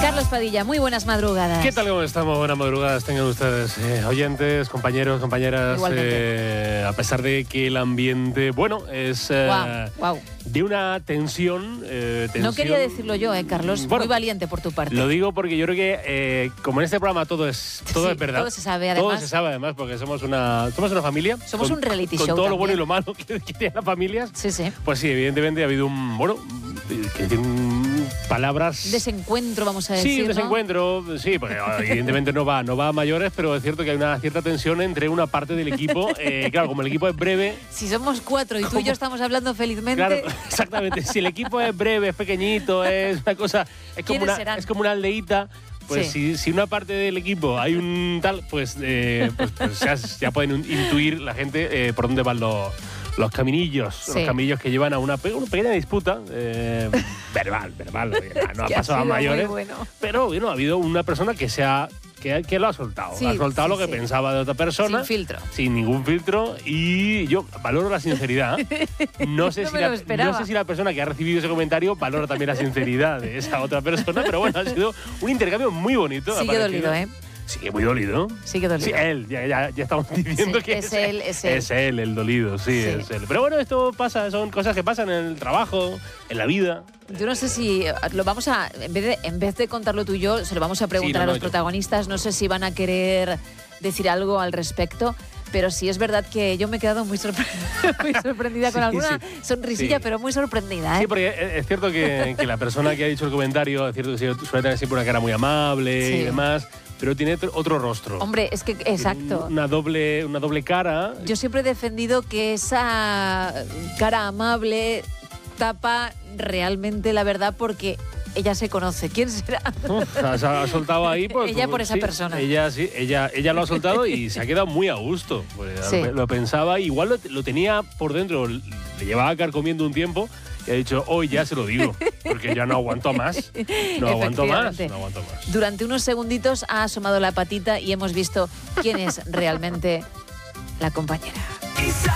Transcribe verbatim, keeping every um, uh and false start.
Carlos Padilla, muy buenas madrugadas. ¿Qué tal? ¿Cómo estamos? Buenas madrugadas tengan ustedes, eh, oyentes, compañeros, compañeras. Eh, a pesar de que el ambiente, bueno, es eh, wow, wow. de una tensión, eh, tensión. No quería decirlo yo, eh, Carlos. Bueno, muy valiente por tu parte. Lo digo porque yo creo que, eh, como en este programa todo es todo sí, es verdad. Todo se sabe, además. Todo se sabe, además, porque somos una, somos una familia. Somos con, un reality con show. Con todo también. lo bueno y lo malo que, que tienen las familias. Sí, sí. Pues sí, evidentemente ha habido un, bueno, que tienen palabras. Desencuentro, vamos a decir. Sí, un desencuentro, ¿no? Sí, porque evidentemente no va, no va a mayores, pero es cierto que hay una cierta tensión entre una parte del equipo. Eh, claro, como el equipo es breve. Si somos cuatro y tú ¿cómo? y yo estamos hablando felizmente. Claro, exactamente. Si el equipo es breve, es pequeñito, es una cosa. Es como una, serán? es como una aldeíta. Pues sí. si, si una parte del equipo hay un tal, pues, eh, pues, pues ya, ya pueden intuir la gente eh, por dónde van los, los caminillos, sí. los caminillos que llevan a una, una pequeña disputa, eh, verbal, verbal, no ha que pasado ha a mayores, bueno. pero bueno, ha habido una persona que se ha Que, que lo ha soltado. Sí, ha soltado sí, lo que sí. pensaba de otra persona. Sin filtro. Sin ningún filtro. Y yo valoro la sinceridad. No sé, no si me la, lo esperaba. no sé si la persona que ha recibido ese comentario valora también la sinceridad de esa otra persona. Pero bueno, ha sido un intercambio muy bonito. Sigue dolido, ¿eh? Sigue muy dolido. Sigue dolido. Sí, él, ya, ya, ya estamos diciendo sí, que es, es él, es él. Es él el dolido, sí, sí, es él. Pero bueno, esto pasa, son cosas que pasan en el trabajo, en la vida. Yo no sé si lo vamos a, en vez de, en vez de contarlo tú y yo, se lo vamos a preguntar sí, no, a los no, yo. protagonistas. No sé si van a querer decir algo al respecto. Pero sí es verdad que yo me he quedado muy, sorpre muy sorprendida sí, con alguna sí. sonrisilla, sí. pero muy sorprendida, ¿eh? Sí, porque es cierto que, que la persona que ha dicho el comentario, es cierto que suele tener siempre una cara muy amable sí. y demás, pero tiene otro rostro. Hombre, es que, exacto. Una doble, una doble cara. Yo siempre he defendido que esa cara amable tapa realmente la verdad porque ella se conoce. ¿Quién será? Uf, ha, ha soltado ahí. Pues, ella por pues, esa sí, persona. Ella sí, ella, ella lo ha soltado y se ha quedado muy a gusto. Pues, sí. Lo pensaba, igual lo, lo tenía por dentro, le llevaba carcomiendo un tiempo y ha dicho, hoy ya se lo digo, porque ya no aguanto más. No aguanto más, no aguanto más. Durante unos segunditos ha asomado la patita y hemos visto quién es realmente la compañera.